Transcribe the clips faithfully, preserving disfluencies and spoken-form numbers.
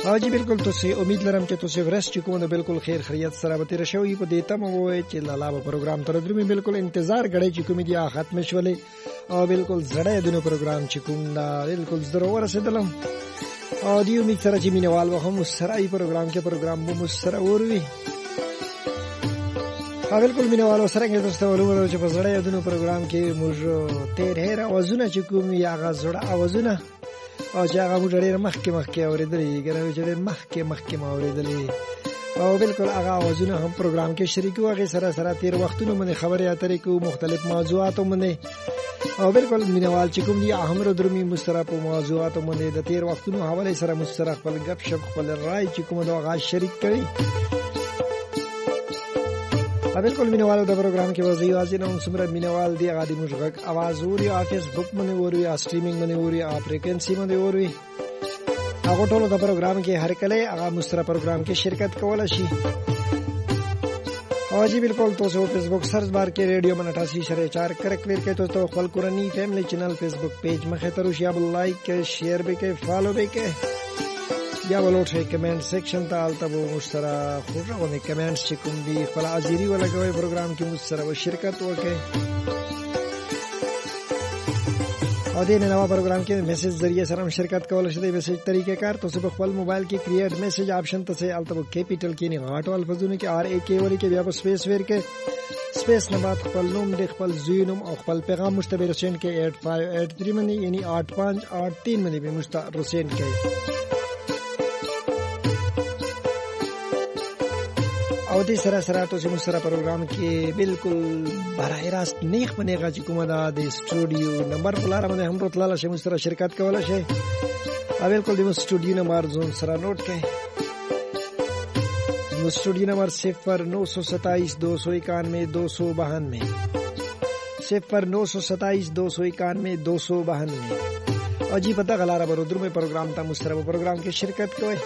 हाजी बिल्कुल तोसे उम्मीद लरम چې تاسو ورس چې کوم د بالکل خیر خیریت سره به تیر شوی په دې تم وای چې لاله پروګرام تر درمه بالکل انتظار غړي چې کوم دی ختم شولې او بالکل زړه دنو پروګرام چې کوم دا بالکل ضرور رسیدلم او دی امید سره چې مینوال وهم سره ای پروګرام کې پروګرام مو سره وروي ها بالکل مینوالو سره کې تاسو ولور چې په زړه دنو پروګرام کې موږ تیر هر اوازونه چې کوم یا غزړه اوازونه او چې هغه موږ ډېر مخکې مخکې اورېدلې ګرځي چې ډېر مخکې مخکې ما اورېدلې او بالکل هغه اوازونه هم پروګرام کې شریک وغه سره سره تیر وختونو باندې خبرې اترې کو مختلف موضوعاتو باندې او بالکل مینوال چې کوم دي احمد درمي مسترا په موضوعاتو باندې د تیر وختونو حواله سره مسترا خپل غپ شپ خپل رائے چې کوم دا غا شریک کړي بالکل مینوال د پروګرام کې وځي واځي نو سمره مینوال دی غادي مشغک आवाज اوري او فیسبوک باندې اوري او سټریمینګ باندې اوري او فریکوئنسي باندې اوري هغه ټول د پروګرام کې هر کله هغه مسترا پروګرام کې شرکت کولای شي او جی بالکل تاسو فیسبوک سرچ بار کې ریډیو من اٹھاسی اشاریہ چار کرک ویر کې تاسو خپل قرآنی فیملی چینل فیسبوک پیج مخه تر شیا بل لایک شیر به کې فالو به کې یا ولوټه کمنټ سیکشن ته البته وو مشترا خوږه کمنټ چې کوم دی خپل حاضری ولګوي پروګرام کې مشترا شرکت وکړي او دې نوو پروګرام کې میسج ذریعہ سره شرکت کول شي د میسج طریقې کار تاسو په خپل موبایل کې کریټ میسج آپشن ته سه البته کیپټل کې نه غاټو الفاظونه کې ار ای کې وری کې بیا په سپیس ویر کې سپیس نه بعد خپل نوم د خپل زینوم او خپل پیغام مشتبه رسین کې آठ پانچ آठ تین باندې یعنی آठ پانچ آठ تین باندې به مشتبه رسین کې او دې سره سره تاسو مو سره پروګرام کې بالکل برای راست نیخ باندې غاچ کومه دا د سټوډیو نمبر بلاره باندې هم راتلاله شي مو سره شرکت کولای شي او بالکل د سټوډیو نمبر زون سره نوٹ کړئ مو سټوډیو نمبر صفر نو سو ستائیس دو سو اکانوے دو سو بہانوے صفر نو سو ستائیس دو سو اکانوے دو سو بہانوے او جی پتہ غلاره برودر میں پروگرام تا مستر پروگرام کې شرکت کوئ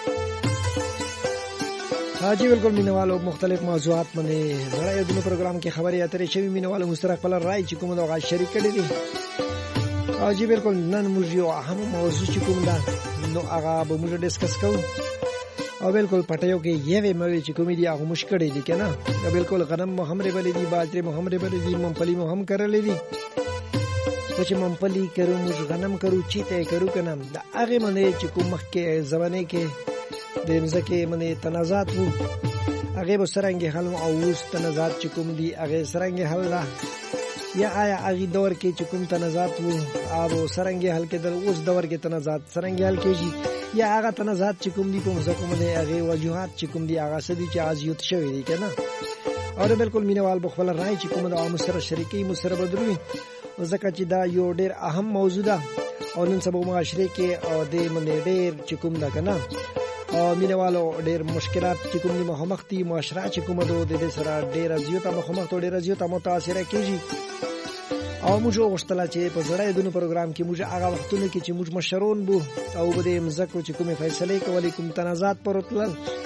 حاجی بالکل مینوالو مختلف موضوعات باندې زړه دنو پروګرام کې خبرې اترې شوی مینوالو مسترق خپل رائے چې کوم دا غا شریک کړي دي حاجی بالکل نن موږ یو اهم موضوع چې کوم دا نو هغه به موږ ډیسکس کوو او بالکل پټیو کې یوه مې چې کوم دي هغه مشکل دي کنه بالکل غنم محمد بلی دي باجره محمد بلی دي ممپلی مو هم کړلې دي چې ممپلی کرو موږ غنم کرو چیته کرو کنه دا هغه باندې چې کوم مخ کې زمانه کې د مزکه منه تنازعات وو هغه به سرنګ حل او اوس تنازعات چې کوم دي هغه سرنګ حل لا یا آیا هغه دور کې چې کوم تنازعات وو او سرنګ حل کې د اوس دور کې تنازعات سرنګ حل کېږي یا هغه تنازعات چې کوم دي په مزکه منه هغه وجوهات چې کوم دي هغه سدي چې ازیوت شوی دي کنه او بالکل مینوال بخل رائے چې کوم د عام سره شریکي مسره بدروي ځکه چې دا یو ډېر اهم موضوع ده او نن سبا معاشره کې او د منه ډېر چې کوم ده کنه او مینوالو ډېر مشکلات چې کوم دي مخامخ دي معاشره چې کوم دو د دې سره ډېر ازیوته مخامخ ته ډېر ازیوته متاثر کیږي او موږ غوښتل چې په زړه دونو پروګرام کې موږ هغه وختونه کې چې موږ مشرون بو او بده مزکو چې کومه فیصله کولې کوم تنازعات پروتل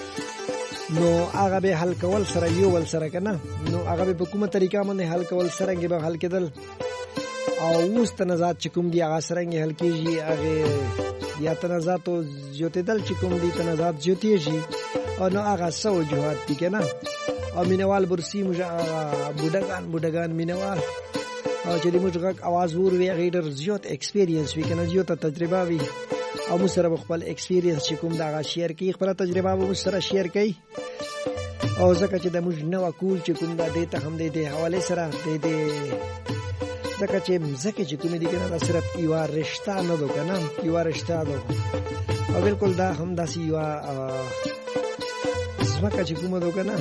نو هغه به حل کول سره یو ول سره کنه نو هغه به په کومه طریقه باندې حل کول سره به حل کېدل او اوس تنازعات چې کوم دي هغه سره حل کیږي هغه یا تنازعات او زیاتېدل چې کوم دي تنازعات زیاتېږي او نو هغه سو جوهات دي کنه او مینوال برسی موږ بوډاګان بوډاګان مینوال او چې موږ غږ आवाज ور وی غیډر زیات ایکسپیرینس وی کنه زیات تجربه وی او موږ سره خپل ایکسپیرینس چې کوم دا شیر کوي خپل تجربه موږ سره شیر کوي او ځکه چې د موږ نو کول چې کوم دا دیته هم د دې حواله سره د دې ځکه چې ځکه چې کوم دي کنه دا صرف یو رشتہ نه ده کنه یو رشتہ ده او بالکل دا هم داسې یو ځکه چې کوم ده کنه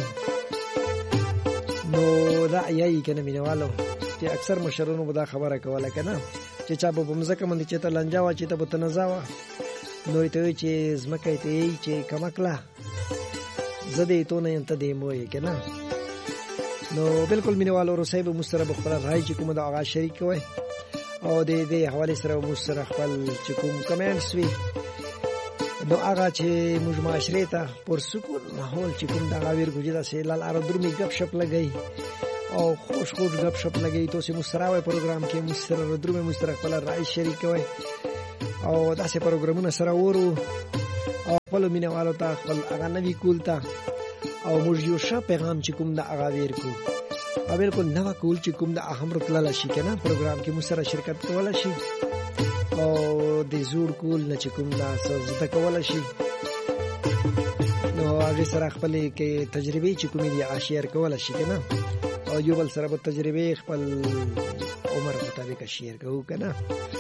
نو دا یی کنه مینوالو چې اکثر مشرونو به دا خبره کوله کنه چې چا په مزکه باندې چې ته لنجا وا چې ته په تنازعوا نو ته چې زمکه ته چې کمکلا زده ته نه انت دې موي کنه نو بالکل مینوالو رسېب مستر بخبر راځي چې کوم دا آغاز شریک وي او د دې حواله سره مستر خپل چې کوم کمنټس وي نو هغه چې موږ معاشره ته پر سکون ماحول چې کوم دا غویر ګوجه دا سیلال ار درمي غپ شپ لګي او خوش خوش غپ شپ لګي تو سه مستراوي پروګرام کې مستر درمي مستر خپل راځي شریک وي او دا سه پروګرامونه سره ورو او خپل مینوالو ته خپل هغه نوی کول ته او موږ یو ښه پیغام چې کوم د هغه ویر کو او بالکل نوی کول چې کوم د اهم رتلل شي کنه پروګرام کې مو سره شرکت کول شي او د زوړ کول نه چې کوم د زده کول شي نو هغه سره خپل کې تجربه چې کوم دی شیر کول شي کنه او یو بل سره په تجربه خپل عمر مطابق شیر کوو کنه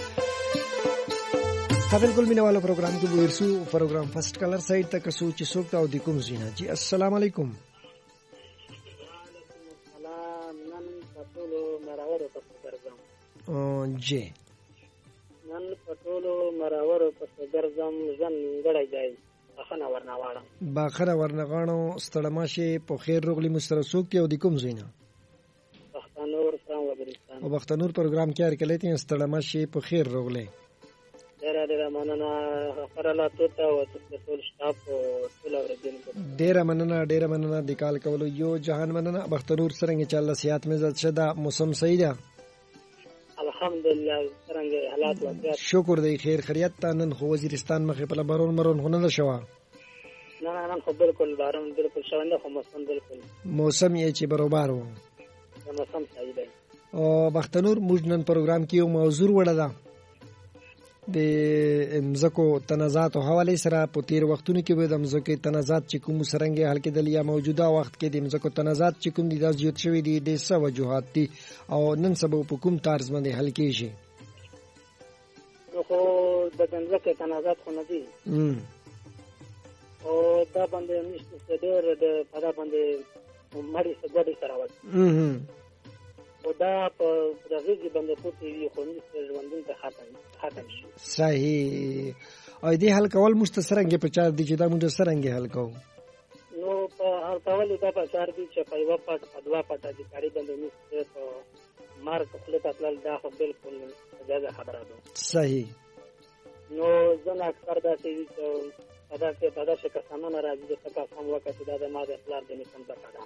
بالکل مینوالو پروګرام کې ورسو پروګرام فرست کلر سایت تک سوچ سوکتا او د کوم زینا جی السلام علیکم السلام نن پټولو مراور په ګرځم او جی نن پټولو مراور په ګرځم ځن غړای دی اخنه ورناواړم باخره ورنغانو ستړماشه په خیر روغلی مستر سوک او د کوم زینا بختانور سلام وګرځم او بختانور پروګرام کې هر کله ته ستړماشه په خیر روغلی ډیره ډیره مننه خبره ته او ټول سټاف ټول اوریدونکو ډیره مننه ډیره مننه د کال کولو یو جهان مننه بختانور څنګه چې الله صحت مزه شدا موسم صحیح ده الحمدلله څنګه حالات وضعیت شکر دی خیر خیریت ته نن خو وزیرستان مخې په بارون مرون هونه شو نه نه نن خو بالکل بارون بالکل شوند خو موسم بالکل موسم یې چې برابر و موسم صحیح دی او بختانور موږ نن پروګرام کې یو موضوع وړه ده د مزکو تنازعات او حواله سره په تیر وختونو کې به د مزکو تنازعات چې کوم سرنګي حل کېدل یا موجوده وخت کې د مزکو تنازعات چې کوم دي د زیات شوی دي د څه وجوهات دي او نن سبا په کوم طرز باندې حل کېږي خو د مزکو تنازعات خو نه دي او دا باندې نشته ډېر د پدا باندې مړی څه ګډي سره وځي او دا په دغه باندې پوتې خو نه ژوندون ته ختم ختم شي صحیح او دې حل کول مستسرنګ په چار دي چې دا موږ سرنګ حل کوو نو په هر کول دا په چار دي چې په یو پټ په دوا پټ دي کاری باندې نشته په مارک خپل تاسو دا خو بالکل اجازه خبره ده صحیح نو ځنه اکثر دا چې دا چې دا چې کسانو راځي چې تاسو هم وکړئ دا د ماده خپل د نظام څخه ده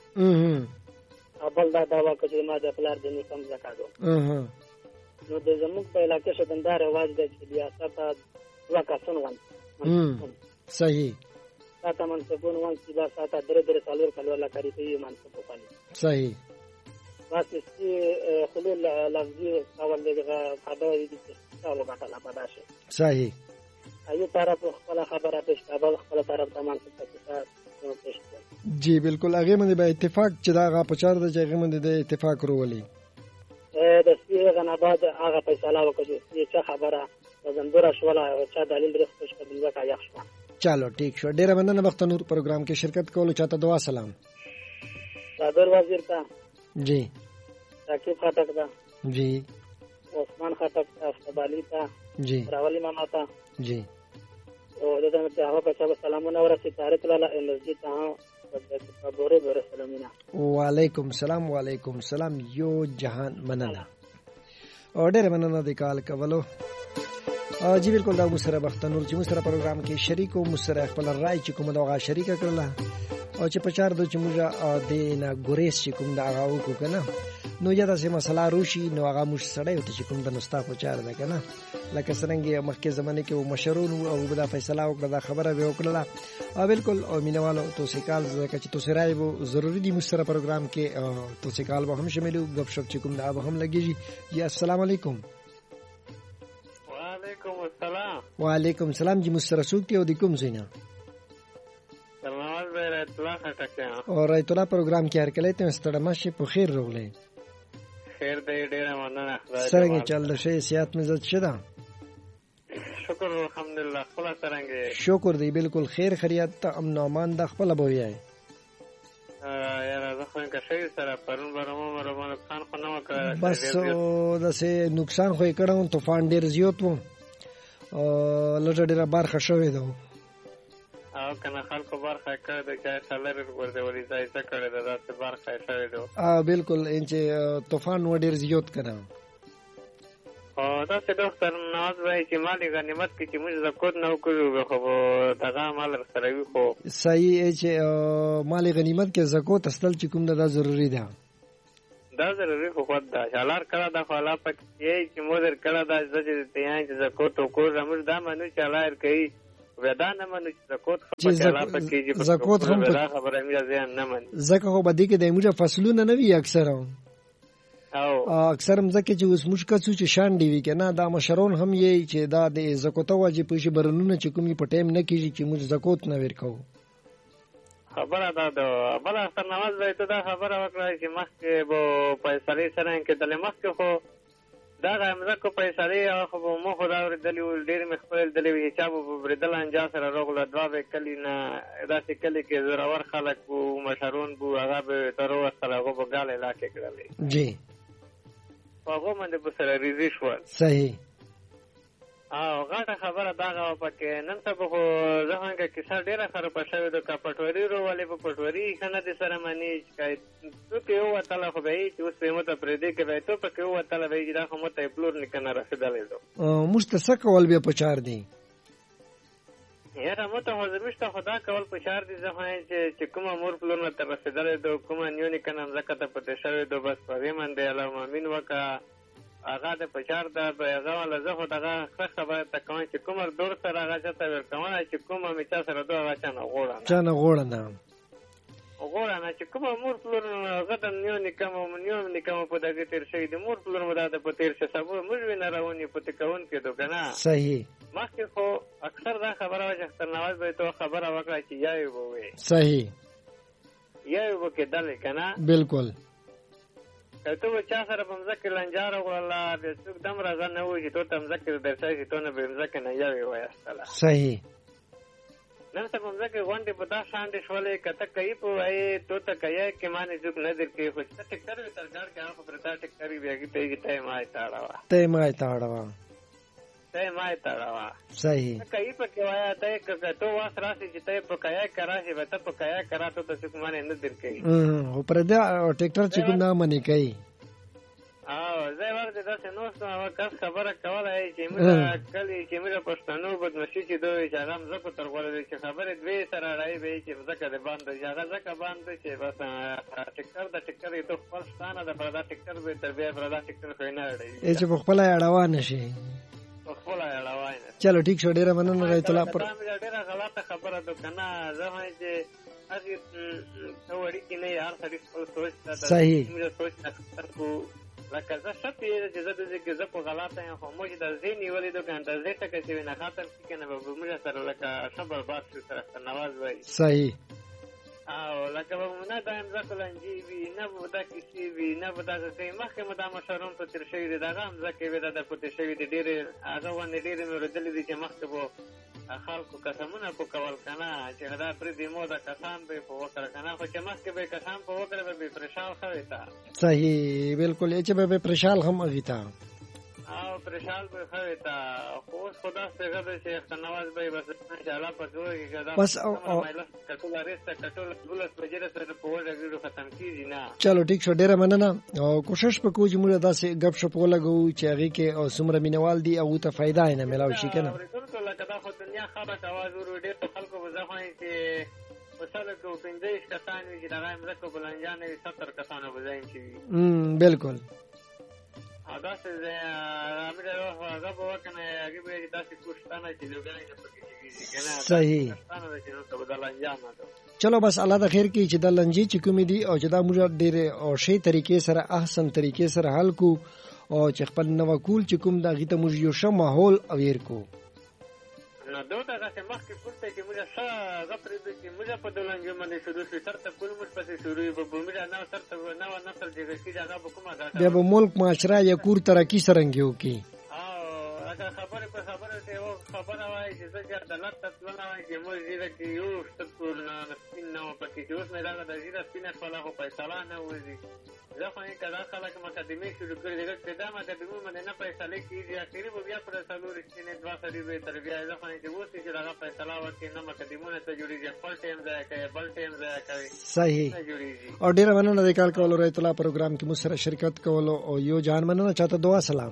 بل دا دا واکه چې ما د پلار د نظام زکاتو اها نو د زموږ په علاقې کې شتندار رواج دی چې بیا ساته دوا کسان وان صحیح ساته منصبون وان چې دا ساته درې درې سالور کلو لا کوي په منصب وکړي صحیح واسه چې خلل لفظي اول دغه خبره دي چې تاسو غاټه پداشه صحیح ایو طرف خپل خبره پېښ کول خپل طرف ته منصب ته جی بالکل هغه باندې به اتفاق چې دا غا پچار د هغه باندې د اتفاق وروولي ا د سیغه غنا بعد هغه فیصله وکړي چې خبره زندور شولا او چا دلیل رښتښ کړي دا کا یخ شو چالو ٹھیک شو ډیره مننه بختانور پروګرام کې شرکت کولو چاته دعا سلام صدر وزیر ته جی راکیب خټک دا جی عثمان خټک افضلی ته جی راولی ماما ته جی او دغه ته هغه په سلامونه ورسې تاریخ لاله انرژي ته په بوره بوره سلامونه وعلیکم السلام وعلیکم السلام یو جهان مننه او ډېر مننه د کال کولو او جی بالکل دا مسره بختانور چې مسره پروګرام کې شریک او مسره خپل رائے چې کوم دغه شریک کړل او چې په چار د چې موږ د نه ګریس چې کوم دا هغه وکړو کنه نو یا دا سه مسله روشي نو هغه مش سړی وته چې کوم د نستا په چار ده کنه لکه څنګه مخکې زمانه کې مشرون او بدا فیصله وکړه دا خبره به وکړه او بالکل او مینوالو تو سیکال زکه چې تو سرای وو ضروری دي مستر پروګرام کې تو سیکال به هم شامل او غب شپ چې کوم دا به هم لګیږي یا السلام علیکم وعلیکم السلام وعلیکم السلام جی مستر سوکتی او د کوم زینا سلام بیرت الله خټکه او رایت الله پروګرام کې هر کله ته ستړماشه په خیر روغلې خیر دې ډېر مننه څنګه چل شي صحت مزه شته شکر الحمدلله خپل څنګه شکر دی بالکل خیر خیریت ته امن او امان د خپل بوي ا یاره زه خو انګه شي سره پرون برمو مرمو نقصان خو نه وکړ بس د سه نقصان خو کړه طوفان ډیر زیات وو او لږ ډیر برخه شوې ده او کنه خلکو برخه کړه د چا سالر ورته ولې ځای څه کړه د داسې برخه شوې ده ا بالکل انچه طوفان و ډیر زیات کړه او دا څه ډاکټر نواز وایي چې مالي غنیمت کې چې موږ زکات نه وکړو خو دغه مال سره وي خو صحیح چې مالي غنیمت کې زکات استل چې کوم دا ضروری ده دا ضروری خو خود دا شالار کړه دا خلا پکې چې مودر کړه دا چې ته یې چې زکات وکړو موږ دا منو چې لار کوي ودا نه منو چې زکوت خپل زکوت هم په خبره مې ځان نه من زکه خو باندې کې د موږ فصلونه نه وی اکثر او اکثر مزکه چې اوس موږ کڅو چې شان دی وی کنه دا مشرون هم یې چې دا د زکوت واجب پېښې برنونه چې کومي په ټیم نه کیږي چې موږ زکوت نه ورکو خبره دا ده بل اختر نواز دی ته دا خبره وکړه چې مخکې به پیسې سره کې د مخکې خو دا د مزکو پیسې خو مو خو دا ورېدلې ډېر مې خپل دلې وي چې په بریدل انجا سره راغله دوا به کلی نه داسې کلی کې زورور خلک وو مشرون وو هغه به تر وخت هغه به ګاله علاقې کړلې جی هغه باندې به سره ریزي شو صحیح او غاټه خبره دا غوا پکې نن څه خو ځهانګه کیسه ډیره خراب شوه د کپټوري روالې په پټوري کنه د سره مانی چې تو کې یو تعالی خو به چې اوس په مته پرې دې کې به ته پکې یو تعالی به دا خو مته پلور نه کنه رسیدلې دو مستسکول به پچار دی یاره مته هو زمشته خدا کول پچار دي ځه چې کومه مور پلور نه تر رسیدلې دو کومه نیونی کنه زکه ته پته شوه دو بس په ومن دی الله مؤمن وکا هغه د پچار د هغه ولا زه خو دغه خبره ته کوم چې کومر دور سره هغه چاته ورکوونه چې کومه می چا سره دوه هغه چانه غوړه چانه غوړه نه غوړه نه چې کومه مور پلور غته نیو نکمه نیو نکمه په دغه تیر شي د مور پلور مده د پتیر شه سبو موږ وینه راونی پته کون کې دو کنه صحیح مخکې خو اکثر دا خبره واجه اختر نواز به تو خبره وکړه چې یای وو صحیح یای وو کې دل کنه بالکل ته چا سره په مزکه لنجار ولا د څوک دم راځه نه وي چې ته تم مزکه درځي چې ته نه به مزکه نه یاوي وایستله صحیح نن څه مزکه غونډه په دا شانډې شولې کته کوي په وای ته ته کوي کې معنی څوک نه درکې خو څه ټکر وي تر ګار کې هغه پرتا ټکر وي هغه ته ته ما تاړه ته ما تاړه ته ما تاړه صحیح کوي په کې وای ته که ته واس راشي چې ته په کیا کرا شي وته په کیا کرا ته څه کوم نه درکې او پر دا ټریکټر چې کوم نه منی کوي او زه ورته داسې نو څه کس خبره کولای چې موږ کلی چې موږ پښتنو بدمشي چې دوی چې هغه زکه تر غوړې چې خبره دوی سره راځي به چې زکه د باندې هغه زکه باندې چې بس ټیکټر د ټیکټر یو خپل ستانه د بردا ټیکټر به تر بیا بردا ټیکټر خو نه اړي چې په خپل اړوان نشي په خپل اړوان چلو ټیک شو ډیره مننه راځي تلا پر ډیره غلطه خبره ده کنه زه چې هغه ته وړي کې نه یار سړي خپل سوچ صحیح موږ سوچ نه لکه زه شپې چې زه د ذکر زه په غلطه یم خو موږ د ذهني ولیدو که اندازې ټکه چې وي نه خاطر که نه به موږ سره لکه ښه برباد شو سره نواز وایي صحیح او لکه به نه دا مځکه لنجې وي نه به دا کیسې وي نه به داسې څه مخکې مو دا مشرون په تېر شوي دي د هغه مځکې وې دا د پوتې شوي دي ډېرې هغه باندې ډېرې مې اورېدلي دي چې مخکې به خلکو قسمونه په کول کنه چې دا پرې د مو د کسان به په وکړه کنه خو چې مخکې به کسان په وکړه به پرشال خوي تا صحیح بالکل چې به پرشال هم اغیتا او پرشال به خوي تا خو خدا څنګه د شیخ نواز به بس ان شاء الله پسوي کېدا بس او کټول ریسته کټول دولس بجره سره په وړه ګړو ختم کیږي نه چلو ټیک شو ډیره مننه او کوشش وکړو چې موږ داسې غب شپ ولګو چې هغه کې او سمره مینوال دي او ته فائدہ نه ملاوي شي کنه لکه خو دنیا خبره आवाज ور ډېر خلکو وځخوي چې وساله کو پنځه کسان چې دا رایم زکه بلنجانې ستر کسان وځاین چې ام بالکل هغه څه امیر هغه په وکنه هغه به تاسو کوشتانه چې لګای نه پکې کنه صحیح چلو بس الله د خیر کې چې د لنجې چې کوم دي او چې دا موږ ډېر او شی طریقې سره احسن طریقې سره حل کو او چې خپل نو کول چې کوم دا غیته موږ یو شه ماحول اویر کو نو دوته هغه مخکې پورته چې موږ ښه غفرې دي چې موږ په دلنګ باندې شروع شي تر ته کول موږ پسې شروع به موږ نه تر ته نو نسل چې چې هغه په کومه غاټه بیا به ملک معاشره یا کور ترقی سرنګیو کی او هغه خبره په خبره ته او خبره وایي چې څنګه عدالت ته تلونه وایي چې موږ دې کې یو ستور نه سپین نه پکې چې اوس نه راغله د زیره سپینه خپل خو فیصله نه وځي زه خو یې کله خلک مقدمه شروع کړې دغه قدم مقدمه باندې نه فیصله کیږي اخیری به بیا پر سلور کې نه دوا سړي به تر بیا زه خو یې اوس چې هغه فیصله وکړي نه مقدمه ته جوړیږي خپل ټیم ځای کوي بل ټیم ځای کوي صحیح او ډیر مننه د کال کولو رایت الله پروګرام کې مو سره شرکت کولو او یو جان مننه چاته دعا سلام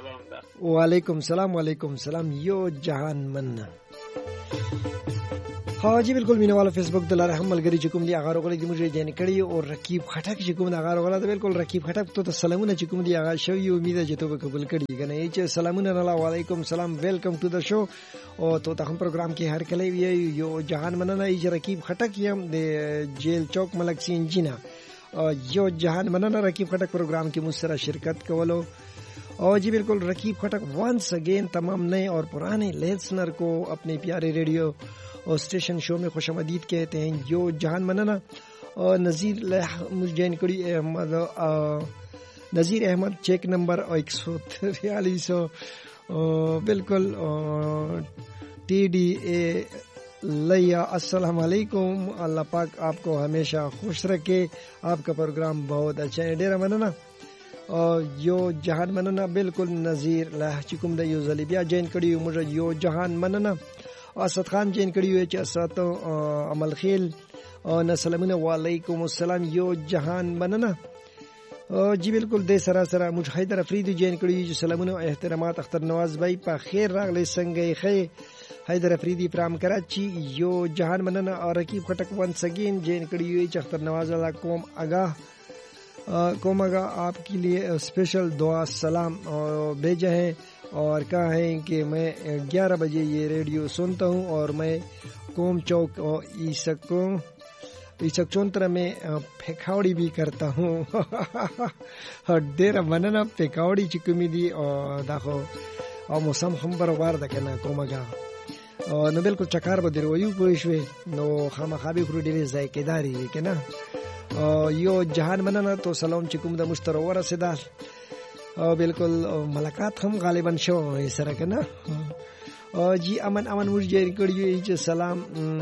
وعلیکم سلام وعلیکم سلام یو جهان مننه हाँ जी बिल्कुल मीना वाला फेसबुक दलार हम मलगरी चिकुम दी आगार ओगले दी मुझे जाने कड़ी और रकीब खटक चिकुम दा आगार ओगला तो बिल्कुल रकीब खटक तो तो सलामुना चिकुम दी आगार शो ये उम्मीद है जितो कबूल कड़ी गने ये सलामुना नला वालेकुम सलाम वेलकम टू द शो और तो हम प्रोग्राम के हर कले ये यो जहान मनना ये रकीब खटक यम दे जेल चौक मलक सी इंजिना और यो जहान मनना रकीब खटक प्रोग्राम की मुसरा शिरकत कवलो और जी बिल्कुल रकीब खटक वंस अगेन तमाम नए और पुराने लिसनर को अपने प्यारे रेडियो और स्टेशन शो में खुशामदीद कहते हैं। यो जहान मनना और नज़ीर मुजैन कड़ी अहमद नज़ीर अहमद चेक नंबर एक सौ तिरालीस बिल्कुल टी डी ए लैया अस्सलाम वालेकुम। अल्लाह पाक आपको हमेशा खुश रखे, आपका प्रोग्राम बहुत अच्छा है डेरा मनना और यो जहान मनना बिल्कुल नज़ीर लाह चिकुम द यो जलीबिया जैन कड़ी मुझे यो जहान मनना असद खान जैन कड़ी हुए चाहता अमल खेल और नसलमिन वालेकुम अस्सलाम यो जहान मनना जी बिल्कुल दे सरासरा मुझ हैदर अफरीदी जैन कड़ी जो सलामुन एहतरामात अख्तर नवाज भाई पा खैर रागले संगे खे हैदर अफरीदी प्राम कराची यो जहान मनना और रकीब खटक वंस अगेन जैन कड़ी हुई अख्तर नवाज अल्लाह कोम आगाह कोम आगाह आपके लिए स्पेशल दुआ सलाम भेजा है और कहा है कि मैं ग्यारह बजे ये रेडियो सुनता हूँ और मैं कोम चौक और ईसको ईसक चौंतरा में फेकावड़ी भी करता हूँ डेरा मनना फेकावड़ी चिकुमी दी और दाखो और मौसम हम बरवार दा कहना कोमगा और न बिल्कुल चकार बदिर वयू कोइशवे नो खामा खाबी खुरुडी जायकेदारी के ना यो जहान मनना तो सलाम चिकुम दा मुस्तरवर सेदाल और बिल्कुल मुलाकात हम गालिबन शो इस तरह के ना और जी अमन अमन मुझे करिए सलाम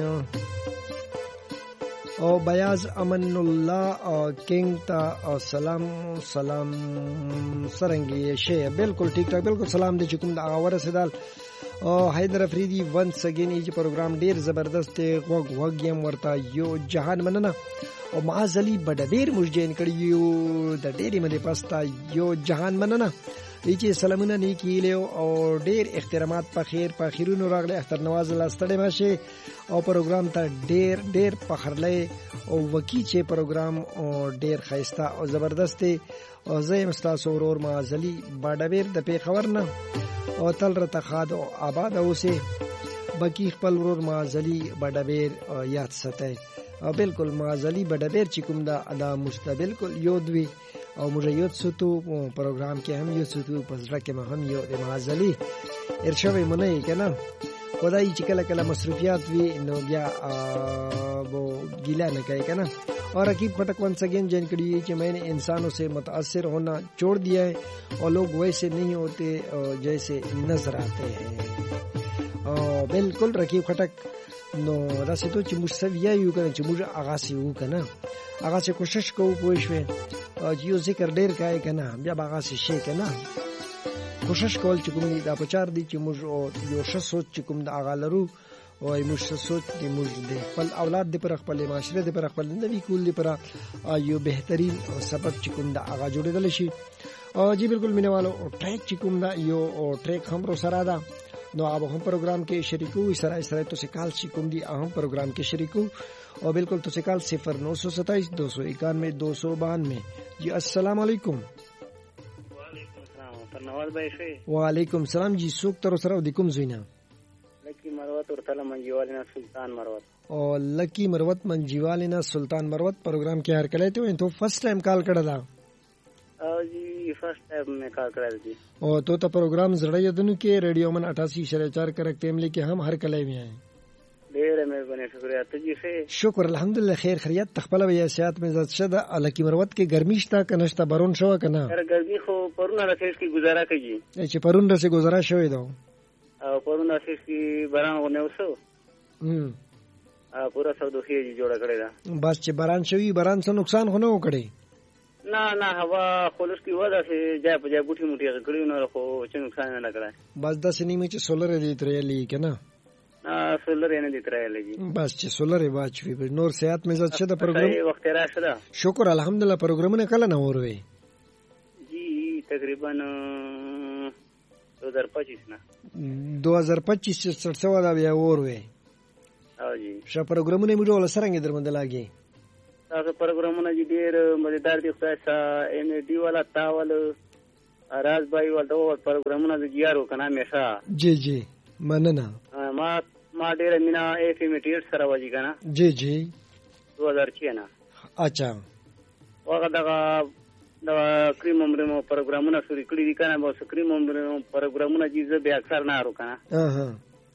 और बयाज अमनुल्लाह और किंग ता और सलाम सलाम सरंगी शे बिल्कुल ठीक ठाक बिल्कुल सलाम दे चुकुम आवर से दाल और हैदर अफरीदी वंस अगेन ये प्रोग्राम डेर जबरदस्त वग वग गेम वर्ता यो जहान मनना और माजली बडबेर मुर्जैन कड़ियो द डेरी मदे पास्ता यो जहान मनना इचे सलामुना नी कीले और डेर एहतरामात पखैर पखिरुन रागले अख्तर नवाज अल्लाह स्टडे माशे और प्रोग्राम ता डेर डेर पखरले और वकीचे प्रोग्राम और डेर खैस्ता और जबरदस्त और जय मुस्तास और माजली बडबेर द पे खबरना और तल रता खाद और आबाद उसे बकी खपल और माजली बडबेर और याद सतह और बिल्कुल माजली बडबेर चिकुमदा अदा मुस्ता बिल्कुल योदवी और मुझे योद सुतु प्रोग्राम के हम योद सुतु पसरा के हम योद माजली इरशवे मुने के ना खुदाई चिकला कला मसरूफियात भी नो गया वो गीला न कहे ना और रकीब खटक वंस अगेन जैन कड़ी कि मैंने इंसानों से मुतासिर होना छोड़ दिया है और लोग वैसे नहीं होते जैसे नजर आते हैं। बिल्कुल रकीब खटक नो रासे तो चिमुश सविया यू करना चिमुश आगासी यू करना आगासी कोशिश को कोशिश और जियो जिक्र डेर का है करना जब आगासी शे करना कोशिश कॉल चिकुमनी दा पचार दी चिमुश और यो शसोच चिकुम दा आगालरू और मुश सोच दी मुश दे पल औलाद दे पर खपल माशरे दे पर खपल नबी कुल दे पर यो बेहतरीन सबब चिकुम दा आगा जोड़े दलशी और जी बिल्कुल मिने वालो ट्रैक चिकुम दा यो और ट्रैक हमरो सरादा नो अब हम प्रोग्राम के शरीकू इसरा इसरा तो सिकाल चिकुम दी अहम प्रोग्राम के शरीकू और बिल्कुल तो सिकाल सिफर नौ सौ सताइस दो सौ इक्यानवे दो सौ बानवे जी अस्सलाम वालेकुम। वालेकुम सलाम जी सुख तरो सरा दिकुम जुइना लकी मरवत और तला मंजीवालिना सुल्तान मरवत और लकी मरवत मंजीवालिना सुल्तान मरवत प्रोग्राम के हर कले तो फर्स्ट टाइम कॉल कड़ा जी फर्स्ट टाइम में कॉल करा दी और तो तो प्रोग्राम जड़ा यदनु के रेडियो मन अठासी शरे चार करक तेमली के हम हर कले में आए ढेर मेहरबानी शुक्रिया तुझी से शुक्र अल्हम्दुलिल्लाह खैर खैरियत तखबला भैया सेहत में जत शदा लकी मरवत के गर्मीश ता कनस्ता बरोन शवा कना यार गर्मी खो परुना रसेस की गुजारा कजी एचे परुन रसे गुजारा शवे दो आ परुना रसेस की बरान होने उसो हम आ पूरा सब दुखी जी जोड़ा करेगा बस चे बरान शवी बरान से नुकसान होने हो करे ना ना हवा खोलस की वजह से जाय पजाय बुठी मुठी कड़ी न रखो चे नुकसान न लग रहा है बस दस नी में चे सोलर दे इतरे ली के ना ना सोलर ने दित रहा है लगी बस चे सोलर है बात भी नूर सेहत में जत शदा प्रोग्राम वक्त रहा सदा शुक्र अल्हम्दुलिल्लाह प्रोग्राम ने कल ना और वे जी तकरीबन दो हज़ार पच्चीस ना दो हज़ार पच्चीस से सड़सवा दा और वे और جی ش پروګرامونه موږ ول سرنګ درمند لاګي تاسو پروګرامونه جی ډیر مزیدار دي خدای سا ام ډي والا تاول راز بای ولته پروګرامونه د جیارو کنه میشا جی جی مننه ما ما ډیر مینا اف ام ټي سره وځي کنه جی جی دو هزار چھ نه اچھا وګه دا دا کریم عمرمو پروګرامونه شروع کړی دي کنه مو کریم عمرمو پروګرامونه جی زه به اکثر نه ارو کنه ها ها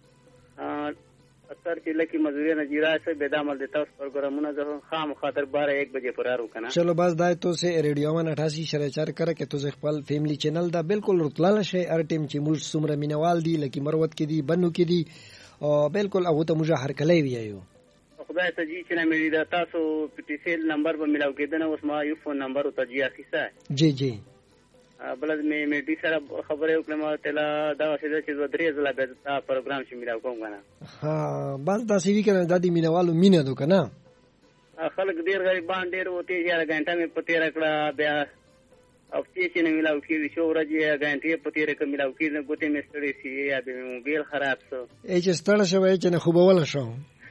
اکثر چې لکی مزوري نه جیرا سے بدامل د تاسو پروګرامونه زه خام خاطر بارہ ایک بجے پر ارو کنه چلو بس دای تو سے ریډیو ون اٹھاسی شره چار کرے کہ تو خپل فیملی چینل دا بالکل رتلال شي ار ټیم چې موږ سمره مینوال دي لکی مروت کې دي بنو کې دي او بالکل هغه ته موږ هر کله ویایو خدای ته جی چې نه مې دا تاسو پټی سیل نمبر به ملاو کېدنه اوس ما یو فون نمبر ته جی اخیسه جی جی بلد مې مې دې سره خبره وکړم ته لا دا څه چې د درې ځله به دا پروګرام شي ملاو کوم کنه ها بس دا سی وی کنه د دې مینوالو مینه دو کنه خلک ډیر غریبان ډیر وته یاره غنټه مې پته راکړه بیا او چې نه ملاو کېږي شو ورځې غنټه پته راکړه ملاو کېږي ګوتې مې ستړي شي یا به موبایل خراب شو ای چې ستړی شوی چې نه خوبول شو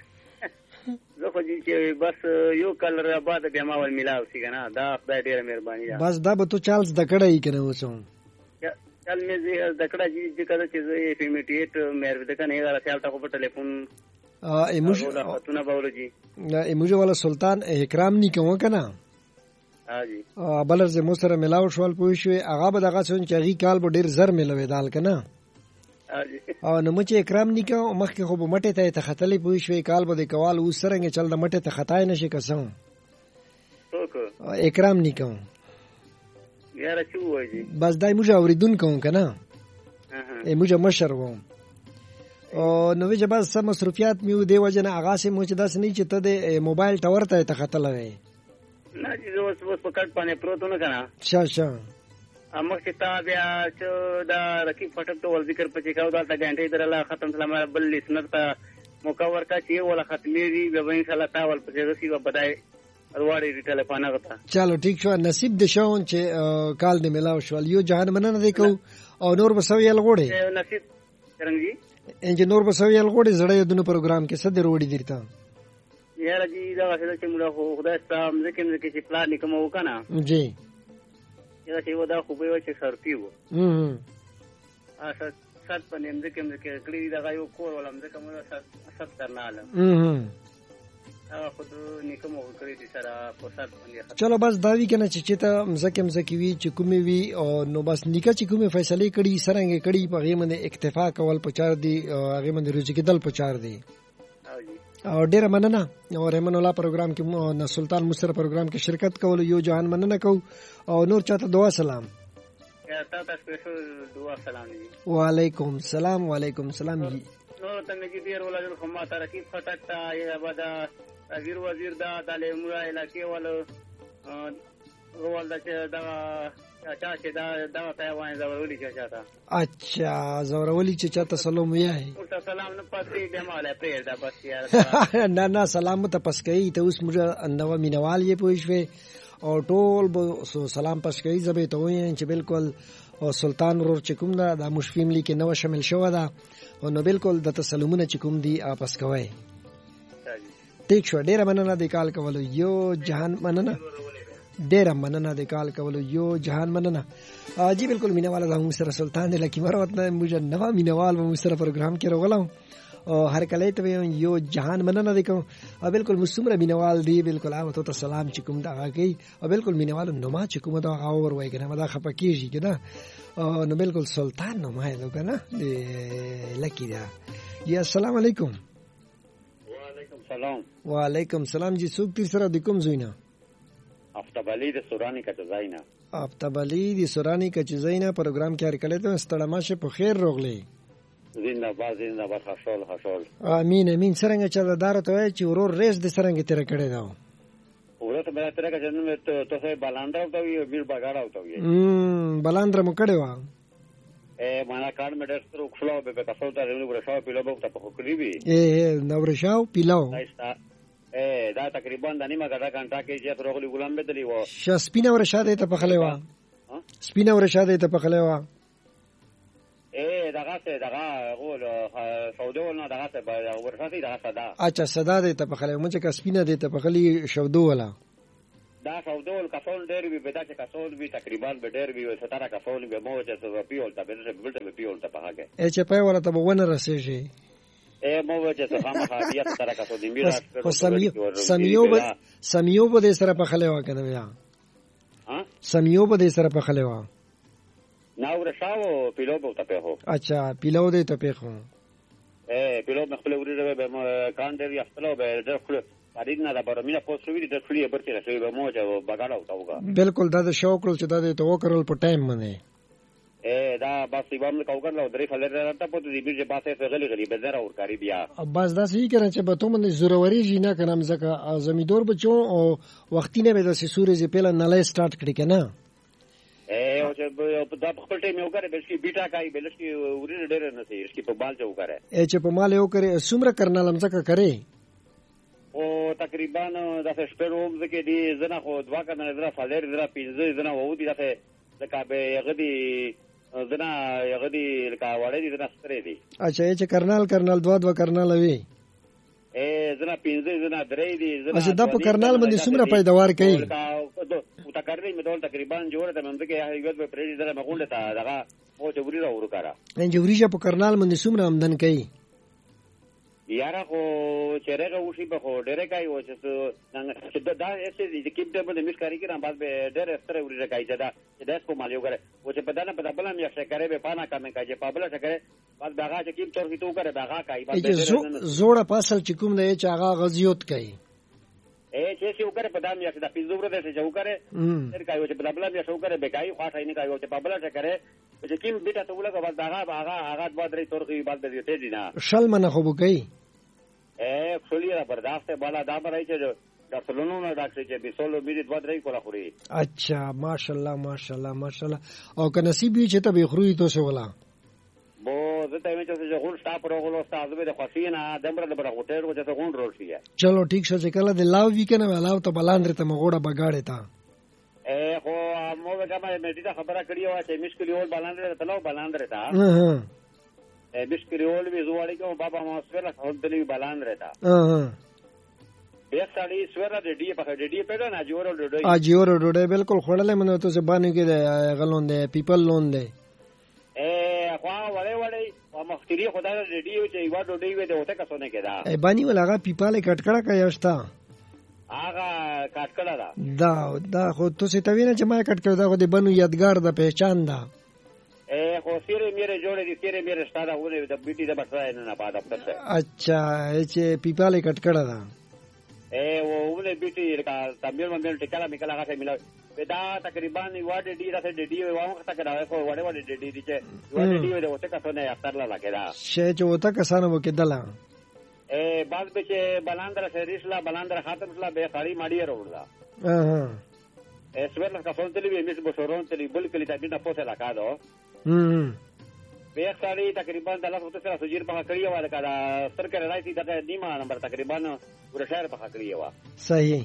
زه خو چې بس یو کلر بعد بیا ما ول ملاو شي کنه دا خدای ډیره مهرباني ده بس دا به تو چالس د کړای کنه وسو چل مې زه د کړه چې کله چې زه پیمیټیټ مېر د کنه یې راځه تاسو په ټلیفون ا ایموج خاتونه باور جی ایموج والا سلطان اکرام نی کوم کنه ها جی ا بلر زه مو سره ملاو شوال پوي شو هغه به دغه څون چې غي کال به ډیر زر ملوي دال کنه او نو مچ اکرام نکو مخکې خو به مټه ته تختلې پوي شوې کال به د کوال و سرنګ چل د مټه ته خطای نشي کسم څوک اکرام نکو یاره چو وایي بس دای موږ اوریدون کوم کنه ای موږ مشر وو او نو چې بس سم مصرفيات میو دی وجنه اغا سه مو چې داس نه چې ته د موبایل ټاور ته تختلې نه چې اوس اوس په کټ باندې پروت نه کنه شا شا امه چې تا بیا چې دا رقیب فټک ته ول ذکر پچې کاو دا غنټې درله ختم سلام بل لسنر ته مکور کا چې ولا ختمې دی به ان شاء الله تا ول پچې رسی و بدای ارواري دی ټلیفون غتا چلو ٹھیک شو نصیب د شون چې کال نه ملاو شو یو جهان مننه دی کو او نور بسوی لغوړي نصیب څنګه انجنیر بسوی لغوړي زړې دونو پروګرام کې صدر وړي درته یاره جی دا څه چې موږ خدای ستاسو ځکه چې چې پلان نکوم وکنه جی دا چې ودا خو به چې سرتی وو هم ا سات پنیم ځکه چې کړي دا یو کور ولم ځکه موږ سات کرناله هم هغه خود نکوم کړی دي سره په سات باندې چلو بس دا وی کنه چې چې ته مزکه مزکی وی چې کومې وی او نو بس نیکه چې کومې فیصله کړي سرنګ کړي په غیمه اکتفا کول پچار دي هغه من روزي کېدل پچار دي او ډیر مننه او رحمان الله پروګرام کې نو سلطان مصر پروګرام کې شرکت کول یو جهان مننه کو او نور چاته دعا سلام یا تاسو دعا سلام وعلیکم السلام وعلیکم السلام نو ته مې ډیر ولادل خو ما ترکیب فټک تا یا بدا وزیر وزیر دا د لمړا علاقې ول ول دا چا چې دا دا ته وایي زورولي چې چاته اچھا زورولي چې چاته سلام وایي او سلام نه پاتې د ماله پیر دا بس یار نه نه سلام ته پس کوي ته اوس موږ اندوا مینوال یې پوښوي او ټول به سلام پس کوي زبې ته وایي چې بالکل او سلطان ورور چې کوم دا د مشفیم لیک نو شامل شو دا او نو بالکل د تسلمونه چې کوم دی اپس کوي ټیک شو ډیر مننه د کال کولو یو جهان مننه ډیر مننه د کال کولو یو جهان مننه جی بالکل مینوال زمو سره سلطان لکی مروت نه موږ نو مینوال مو سره پروګرام کې راغلم او هر کله ته یو جهان مننه د کوم او بالکل مسمره مینوال دی بالکل او ته سلام چې کوم دا کوي او بالکل مینوال نو ما چې کوم دا اور وای کنه دا خپکیږي کنه نو بالکل سلطان نو ما ده کنه لکی دا یا السلام علیکم وعلیکم سلام وعلیکم سلام جی څوک تیر سره د کوم زوینه افتبالی د سورانی کچزاینا افتبالی د سورانی کچزاینا پروګرام کې هر کله ته ستړماشه په خیر روغلی زنده باد زنده باد خشول خشول امين امين څنګه چل دار ته چې ورور ریس د سرنګ تیر کړي دا ورته به تر کې جنم ته ته بالاندر او ته بیر بغاړه او ته ام بالاندر مو کړي وا ا معنا کارت مې ډېر سترو خپل به تاسو ته ورو ورشاو پیلو به ته په کلی وی ا نو ورشاو پیلو ا دا تقریبا د نیمه غټه غنټه کې چې روغلی ګلام به دلی و ش سپینه ورشاده ته په خلې وا سپینه ورشاده ته په خلې وا ا دغه څه دغه غول شودول نه دغه څه ورساتي دغه صدا اچھا صدا دې ته په خله مچ کا سپینه دې ته په خلی شودو ولا دا شودول کسول ډېر وی بدا چې کسول وی تقریبا به ډېر وی ستاره کسول به مو چې سو پیول ته به به پیول ته پهاګه اې چې په ولا ته ونه رسېږي اے مو چې څه خامہ خاطیه ستاره کسول دې میرا سمیو سمیو به سمیو به سره په خله وکنه بیا ها سمیو به سره په خله وا نا ورشاو پیلو په ته هو اچھا پیلو دې ته په خو اے پیلو مخله ورې به کان دې یختلو به درخل اړین نه دا مینا پوسټ وی د خلی برته راځي به مو چې بغاړو تاوګه بالکل دا د شوق چې دا ته وکړل په ټایم باندې اے دا بس یوام کاوګر له درې فلر راته په دې بیرجه باسه غلي غلي به زرا ور کاری بیا بس دا صحیح کړه چې به ته من ضروري جنا کنم زکه زمیدور بچو او وختي نه به د سوري ز پیله نلای سٹارټ کړی کنه اے او چې دا خپل ټیم یو کړي بلکې بیٹا کای بلکې ورې ډېر نه سي چې په بال چو کړي اے چې په مال یو کړي سمره کرنل مزکه کړي او تقریبا د شپږم ځکه دی زنه خو دوا کنه درا فالر درا پینځه زنه وو دي دغه لکه به یغدي زنه یغدي لکه وړې دي زنه ستري دي اچھا چې کرنل کرنل دوا دوا کرنل وی اے زنه پینځه زنه درې دي زنه اچھا د په کرنل باندې څومره پیداوار کوي او تقریبا مدول تقریبا جوړه ته مونږ کې یو په پرېږدي زنه مغول ته دغه او چې وري را ورکارا ان جوړیږي په کرنل باندې څومره آمدن کوي یاره خو چیرې غوښي به خو ډېر کوي او چې چې دا اسې د کیپ ته باندې مشکاري کړم بعد به ډېر ستره وري راځي دا چې داس په مالیو غره او چې په دانه په بلم یې شکرې به پانا کمه کوي په بل شکرې بعد داغه چې کیپ تور کیتو کوي داغه کوي بعد زوړه پاسل چې کوم نه چې هغه غزيوت کوي اے چې څه وکړي په دام یې چې د پیزو ورته چې وکړي تر کوي چې په بلم یې شو کوي به کوي خاصه نه کوي چې په بل شکرې چې کیم بیٹا ته ولګه بعد داغه هغه هغه بعد درې تور کوي بعد دې ته دي نه شل منه خو کوي اے خلیه برداشت بالا دا برای چې ډاکټرونو نه ډاکټر چې بیسولو میری دوه درې کولا خوري اچھا ماشاءالله ماشاءالله ماشاءالله او که نصیب وي چې ته به خوري تو څه ولا بو زه ته مې چې غول سٹاپ راغلو استاد به د خوښینه دمر د بره هوټل و چې ته غون روړ شي چلو ټیک شو چې کله د لاو وی کنه لاو ته بلاندره ته مغوړه بغاړې تا اے خو مو هغه مې دې خبره کړی و چې مشکل یو بلاندره ته لاو بلاندره تا ها ها اے مشکل یو وی زوړی کوم بابا مو سره هوټلې بلاندره تا ها ها به سړی سره د ډی په ډی په نه جوړو ډوډۍ ا جوړو ډوډۍ بالکل خړلې منو ته زبانه کې غلون دی پیپل لون دی اے خو وړې وړې او مختری خدای ډی یو چې یو ډوډۍ وې د وته کسونه کېدا ای باندې ولغه پیپاله کټکړه کوي اشتا هغه کټکړه دا دا دا خو ته څه توینه چې ما کټکړه دا خو د بنو یادګار د پہچان دا اے خو سیره میره جوړې دي سیره میره ستاره ونه د بیٹي د بټای نه نه پاده پته اچھا چې پیپاله کټکړه دا اے وونه بیٹي کا تامیر باندې ټکلا میکلا هغه ملا دا تقریبا یو ډی راته ډی واو ته کړه خو وړه وړه ډی دي چې یو ډی د وته کسونه اختر لا لګیدا شې چې وته کسانه وکیدله اے بعد به چې بلاندر سریسلا بلاندر خاتم سلا به خاړي ماډي وروړه اها اے سویر کا فون تلی به مس بشورون تلی بل کلی ته بنا پوسه لکادو هم به خاړي تقریبا د لاس وته سره سجیر په کړی و لکه سر کې راځي دغه نیمه نمبر تقریبا ورشار په کړی و صحیح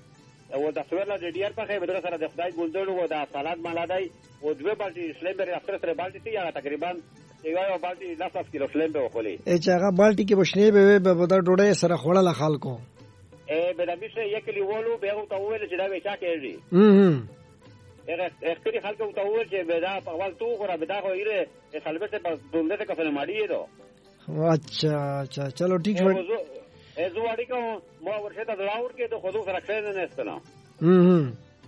او دا سویر لا ډی ار په خې بدر سره د خدای ګلدړ و دا سالاد مالادای او دوه بالټي سلیمبر اختر سره بالټي تی یا تقریبا یو بالټي لاس کیلو سلیمبر وخلی ا چې هغه بالټي کې بشنی به به دا ډوډۍ سره خوړل خلکو اے به د میشه یک لیولو به او ته ویل چې دا وچا کېږي هم هغه اختری خلکو ته ویل چې به دا په اول تو غره به دا خو یې خلبته په دونده ته کفن ماډي دو اچھا اچھا چلو ټیک شو ای زو اړیکو مو ورشه ته دراور کې ته خودو سره خیر نه استنه هم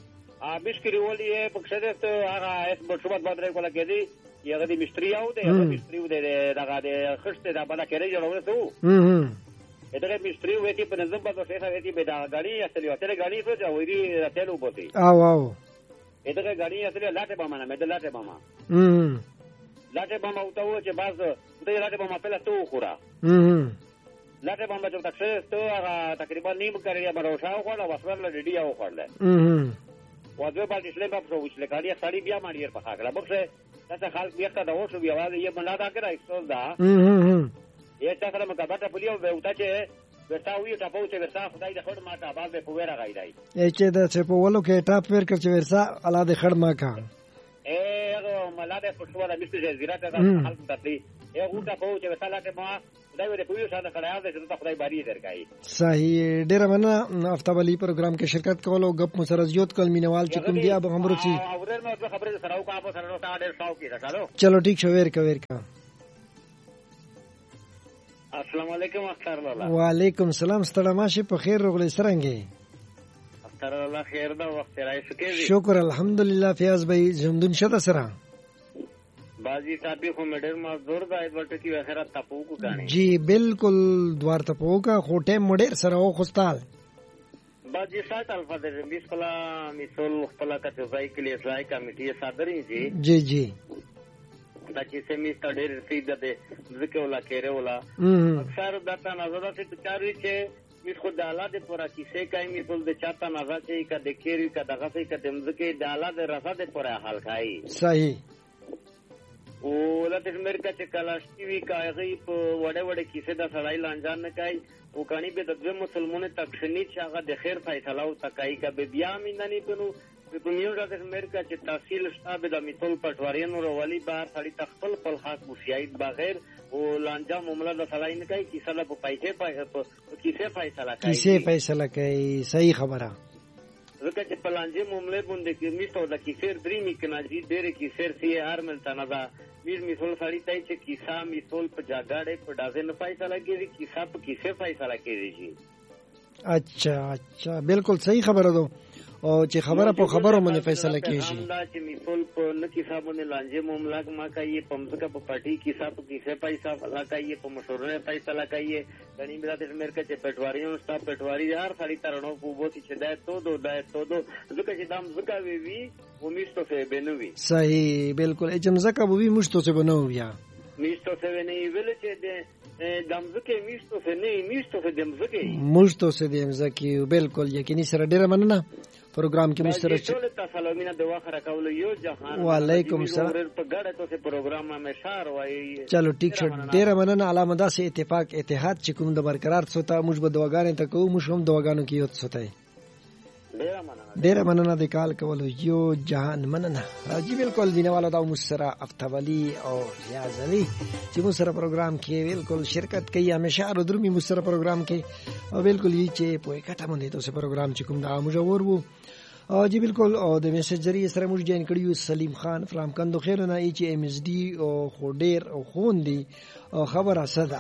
ا مشکری ولې په کښه ته هغه اس بشوبات بدرې کوله کې دی یغه دی مستری او دی هغه مستری و دی دغه د خشته دا بلا کېږي جوړول ته هم دغه مستری و دی په نظم په څه څه دی به دا غاړي اصلي وته غاړي څه جو وی تل وبوتي او او دغه غاړي اصلي لاټه بامه نه مې لاټه بامه هم لاټه بامه او ته و چې باز دې لاټه بامه په لته وخورا هم لاټه بامه چې تاسو ته هغه تقریبا نیم کړی به شاو خو دا وسور له ډی او خړل هم و دوه بالټي سلیم په څو وچ لکاري سړی بیا ماډیر په خاګه بخښه دا خلک بیا ته دا وښو بیا واده یې بندا دا کړای څو دا هم هم یې تا سره مګابټه پلیو به وتا چې ورتا وی ټاپو چې ورتا خدای د خړ ماته باز په ویرا غایدای ا چې دا چې په ولو کې ټاپ ور کړ چې ورسا الله د خړ ما کا اے هغه ملاده پښتو د مستې زیرات د خلک تطلی هغه ټا په چې وساله ما دا ویل په یو ساده خړای ده چې خدای باری درکای. صحیح ډیر مننه افتاب علي پروګرام کې شرکت کولو غپ مسرزیوت کل مینوال چې کوم دی اب هم روچي اورل نو خبره سره او کا په سره نو تا ډیر شاو کې راځلو. چلو ٹھیک شو ویر کا ویر کا. السلام علیکم اختر لاله. وعلیکم السلام ستړه ماشه په خیر روغلی سرنګي. اختر الله خیر دا وخت راي سکے. شکر الحمدلله فیاض بھائی زمدون شته سره. बाजी साहब को मेडर मजदूर दा एडवर्ट की वखरा तपो को गाने जी बिल्कुल द्वार तपो का खोटे मोडेर सराओ खुस्ताल बाजी सात अल्फा दे बीस पला मिसोल पला का जजाई के लिए जजाई कमेटी सादरी जी जी जी ताकि से मिस्टर डेर सीधा दे जिके वाला केरे वाला अक्सर दाता नजर से चारी छे मिस खुद डाला दे पूरा किसे काई मिसोल दे चाता नजर से का देखेरी का दगा से का दमजके डाला दे रसा दे पूरा हाल खाई सही ولته امریکا چې کلاشتي وی کاغی په وړه وړه کیسه د سړای لانجان نه کوي او کانی به د مسلمانانو تکشنی چې هغه د خیر فیصله او تکای کا به بیا مینانی بنو په نیو د امریکا چې تحصیل شتاب د میتول پټوارینو وروالي بهر سړی تخپل خپل خاص مشیاید بغیر او لانجا معاملہ د سړای نه کوي کیسه له پایته په کیسه فیصله کوي کیسه فیصله کوي صحیح خبره ځکه چې پلانجه معاملې باندې کې میستو د کیسر درې میکناجی ډېر کیسر سی ار ملته نه دا میر میسول سړی ته چې کیسا میسول په جاګاړې په دازه نه فیصله کوي کیسا په کیسه فیصله کوي شي. اچھا اچھا بالکل صحیح خبره ده او چې خبره په خبرو باندې فیصله کیږي دا چې میسول په نه کیسا باندې لانجه معاملات ما کوي په مزګه په پټي کیسا په کیسه پیسې فلا کوي په مشورې فیصله کوي غنی ملت امریکا چې پټواریو ستا پټواری هر سړی ترنو په وو چې دا ته دو دا ته دو ځکه چې دام زکه وی وی و میستو څه بنوي صحیح بالکل اجم زکه وی مشتو څه بنو بیا میستو څه نه ویل چې دم زکه میستو څه نه میستو څه دم زکه مشتو څه دم زکه بالکل یقیني سره ډیره مننه پروگرام کې مشترک ټول تاسو مینه د واخره کول یو جهان وعلیکم السلام په ګډه تاسو پروګرام ما مشار وای چلو ټیک شو ډیره مننه علامه داسې اتفاق اتحاد چې کوم د برقرار سوتا موږ به دواګانې ته کوو موږ هم دواګانو کې یو سوتای ډیره مننه ډیره مننه د کال کولو یو جهان مننه راځي بالکل دینواله دا مسره افتولی او ریاض علي چې مسره پروګرام کې بالکل شرکت کوي همیشه ارو درمي مسره پروګرام کې او بالکل یی چې په کټه باندې تاسو پروګرام چې کوم دا موږ ورو او جی بالکل او د میسج ذریعہ سره موږ جوائن کړیو سلیم خان فرام کندو خیرونه ای چې ام اس ډی او خودیر او خوندي او خبره صدا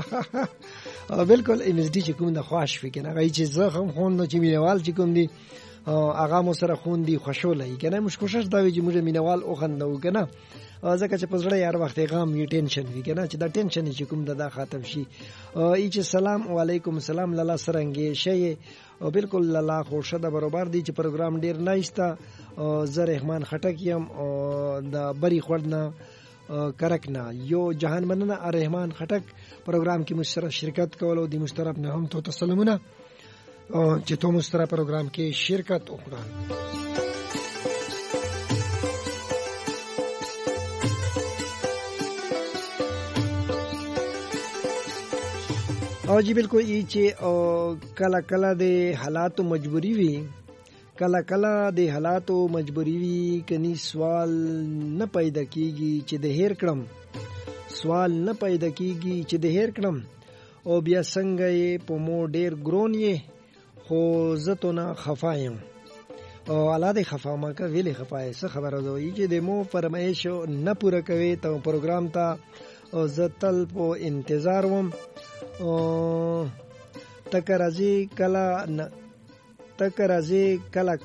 او بالکل ام اس ډی چې کوم د خواش فکر هغه چې زه هم خوند چې مینوال چې کوم دی هغه مو سره خوندي خوشاله ای کنه مش کوشش دا وی چې موږ مینوال او خندو کنه ځکه چې پزړه یار وخت غام یو ټینشن وی کنه چې دا ټینشن چې کوم د ختم شي ای چې سلام علیکم سلام لاله سرنګي شي او بالکل لاله خوشا د برابر دی چې پروګرام ډیر نایستا زه رحمان خټک یم او د بری خورنه کرکنا یو جهان مننه رحمان خټک پروګرام کې مشترک شرکت کولو د مشترک نه هم تو سلامونه چې تو مشترک پروګرام کې شرکت وکړه. او جی بالکل ای چې کله کله د حالاتو مجبوری وي کله کله د حالاتو مجبوری وي کني سوال نه پیدا کیږي چې د هیر کړم سوال نه پیدا کیږي چې د هیر کړم او بیا څنګه یې په مو ډیر ګرون یې خو زه نه خفایم او الاده خفا ما کا ویلې خفای څه خبره ده چې د مو فرمایش نه پوره کوي ته پروګرام ته او زه تل په انتظار وم او تکرازی کلا تکرازی کلا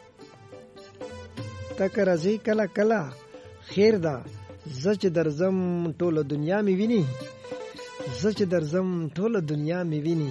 تکرازی کلا کلا خیر دا زچ درزم ټوله دنیا می ویني زچ درزم ټوله دنیا می ویني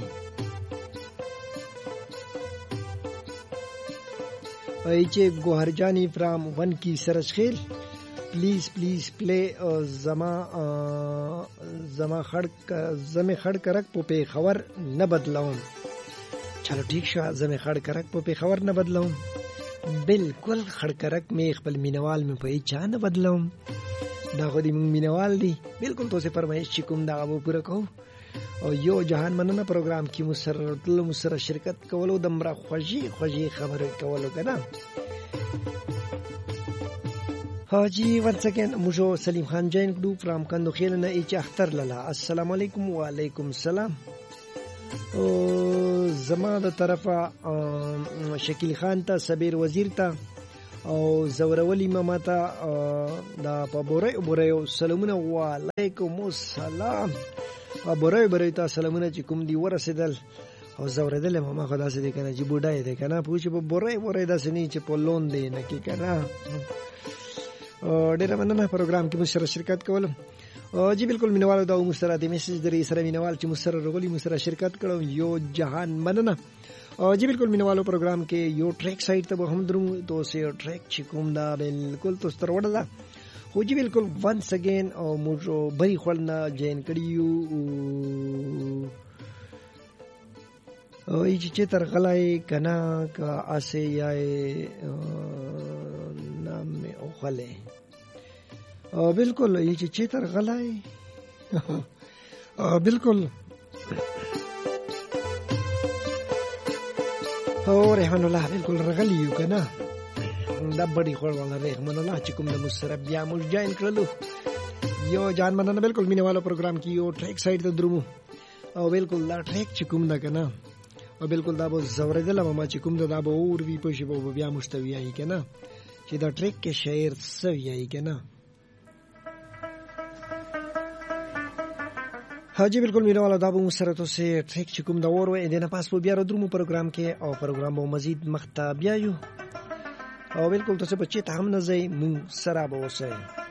ای چې ګوهرجانی فرام ون کی سرشخیل پلیز پلیز پلی زما زما خړک زمه خړ کرک په پی خبر نه بدلوم. چلو ٹھیک شو زمه خړ کرک په پی خبر نه بدلوم بالکل خړ کرک می خپل مینوال می په چا نه بدلوم دا خو دې مینوال دی بالکل تو سه فرمایش چې کوم دا ابو پوره کو او یو جهان مننه پروګرام کې مسرتل مسره شرکت کولو دمره خوږی خوږی خبره کولو کنه Haji once again mujo Salim Khan join group from Kando Khel na ich akhtar lala. Assalamu alaikum wa alaikum salam. او زما د طرفه شکیل خان ته صبیر وزیر ته او زورولی ماما ته دا په بورې بورې سلامونه وعلیکم السلام بورې بورې ته سلامونه چې کوم دی ورسېدل او زوردل ماما خدا سي دي کنه چې بوډای دی کنه پوښي په بورې بورې داسې نه چې په لون دی نه کې کنه ډېر مننه پروګرام کې مو سره شرکت کولم जी बिल्कुल मिनवाल दाऊ मुसरा दे मैसेज दे सर मिनवाल ची मुसरा रोगली मुसरा शिरकत करो यो जहान मनना जी बिल्कुल मिनवालो प्रोग्राम के यो ट्रैक साइड तब हम द्रुम तो से ट्रैक छिकुमदा बिल्कुल तो स्तरवडला हो जी बिल्कुल वंस अगेन और मुजो बरी खलना जैन कड़ियू ई चितर गलाए कना का आसे याए नाम में ओखले बिल्कुल ये चितर गलाई बिल्कुल और रेहानुल्लाह बिल्कुल रगलियो कना दबड़ी खोल वाला रेहानुल्लाह चिकुम द मुसरब या मुजाइन करलु यो जान मनना बिल्कुल मिने वाला प्रोग्राम की यो ट्रैक साइड द द्रुमु और बिल्कुल दा ट्रैक चिकुम द कना और बिल्कुल दा बो जवरदला मामा चिकुम द दा बो और भी पशि बो बिया मुस्तवी आई कना कि दा ट्रैक के शेर सवी आई कना हाँ जी बिल्कुल मेरा वाला दाबू मुसरतों से ट्रैक चिकुम दावर वे देना पास वो बियारो द्रुमु प्रोग्राम के और प्रोग्राम वो मजीद मख्ता बियायु और बिल्कुल तो से बच्चे ताम नज़े मुंह सराबो से